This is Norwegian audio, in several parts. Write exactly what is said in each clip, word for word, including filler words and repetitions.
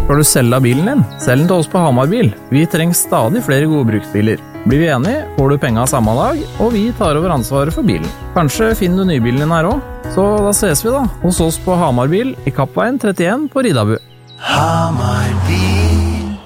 Skal du selge bilen din? Selg den til oss på Hamar Bil. Vi trenger stadig flere gode bruksbiler. Blir vi enige, får du penga samme dag, og vi tar over ansvaret for bilen. Kanskje finner du nybilen din her også? Så da ses vi da, hos oss på Hamar Bil i Kappveien trettien på Ridabu. Hamar Bil.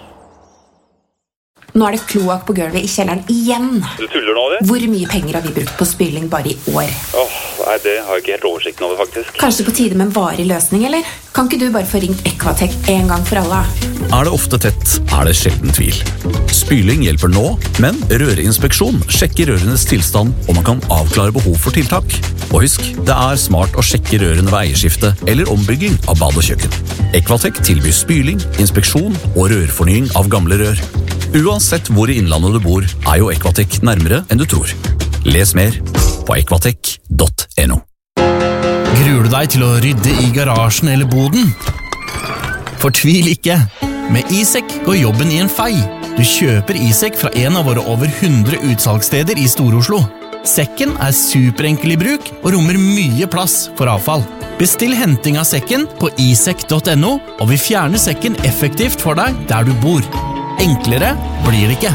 Nå er det kloak på gulvet i kjelleren igjen. Du tuller nå, det? Hvor mye penger har vi brukt på spyling bare i år? Åh, nei, det har jeg ikke helt oversikten over, faktisk. Kanskje på tide med en varig løsning, eller? Kan ikke du bare få ringt Equatec en gang for alle? Er det ofte tett, er det sjelden tvil. Spyling hjelper nå, men rørinspeksjon sjekker rørenes tilstand, og man kan avklare behov for tiltak. Og husk, det er smart å sjekke rørene ved eierskifte eller ombygging av bad og kjøkken. Equatec tilbyr spyling, inspeksjon og rørfornying av gamle rør. Uansett hvor i innlandet du bor, er jo Equatec nærmere enn du tror. Les mer på equatec punktum no. Gruer du deg til å rydde i garasjen eller boden? Fortvil ikke! Med iSek går jobben i en fei. Du kjøper iSek fra en av våre over hundre utsalgssteder i Stor-Oslo. Sekken er superenkel i bruk og rommer mye plass for avfall. Bestill henting av sekken på isek punktum no, og vi fjerner sekken effektivt for deg der du bor. Enklere blir det ikke.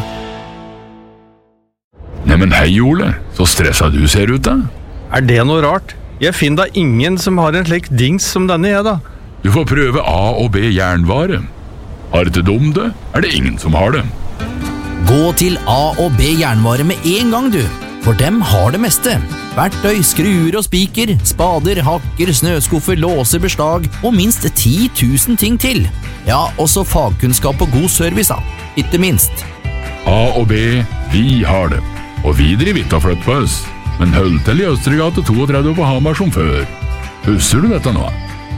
Neimen hei Ole, så stresset du ser ut da. Er det noe rart? Jeg finner da ingen som har en slik dings som denne jeg da. Du får prøve A og B jernvare. Har det dum det, er det ingen som har det. Gå til A og B jernvare med en gang du, for dem har det meste. Verktøy, skruer og spiker, spader, hakker, snøskuffer, låser, beslag og minst ti tusen ting til. Ja, også fagkunnskap og god service da, ikke minst. A og B, vi har det. Og vi driver ikke og flytt på oss, men hold til i Østregate trettito på Hamar som før. Husker du dette nå?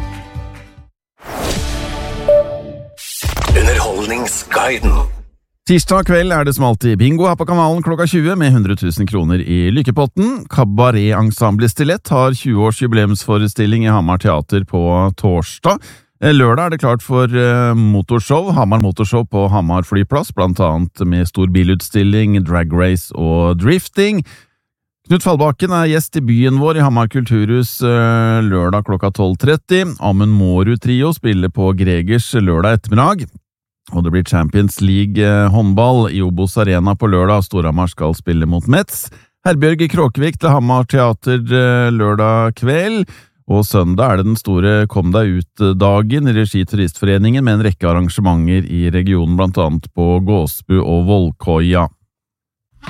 Underholdningsguiden. Tirsdag kveld er det smalt i bingo her på kanalen klokka tjue med hundre tusen kroner i lykkepotten. Kabaret-ensemble Stilett har tjue års jubileumsforestilling i Hamar Teater på torsdag. Lørdag er det klart for motorshow, Hamar Motorshow på Hamar flyplass, blant annet med stor bilutstilling, drag race og drifting. Knut Fallbakken er gjest i byen vår i Hamar Kulturhus lørdag klokka tolv tretti. Amund Mårud Trio spiller på Gregers lørdag ettermiddag. Og det blir Champions League håndball i Obos Arena på lørdag. Storhamar skal spille mot Metz. Herbjørg Kråkevik til Hamar Teater lørdag kveld. Og søndag er det den store Kom deg ut-dagen i regi Turistforeningen med en rekke arrangementer i regionen, blant annet på Gåsbu og Vollkoia.